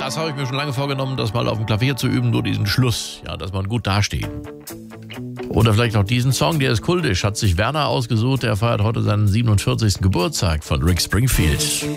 Das habe ich mir schon lange vorgenommen, das mal auf dem Klavier zu üben, nur diesen Schluss, ja, dass man gut dasteht. Oder vielleicht noch diesen Song, der ist kultisch, hat sich Werner ausgesucht, der feiert heute seinen 47. Geburtstag von Rick Springfield.